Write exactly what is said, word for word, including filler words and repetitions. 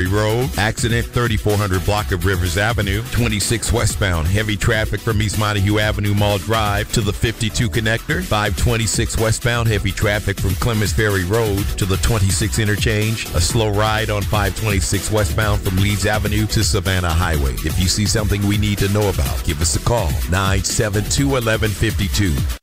Road. Accident thirty-four hundred block of Rivers Avenue. twenty-six westbound. Heavy traffic from East Montague Avenue Mall Drive to the fifty-two connector. five twenty-six westbound. Heavy traffic from Clemens Ferry Road to the twenty-six interchange. A slow ride on five twenty-six westbound from Leeds Avenue to Savannah Highway. If you see something we need to know about, give us a call. nine seven two, one one five two.